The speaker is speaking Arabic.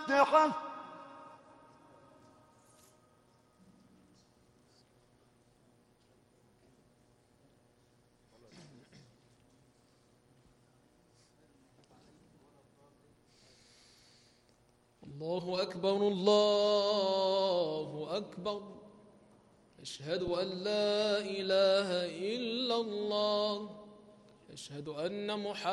الفاتحة. الله أكبر الله أكبر. أشهد أن لا إله إلا الله. أشهد أن محمدا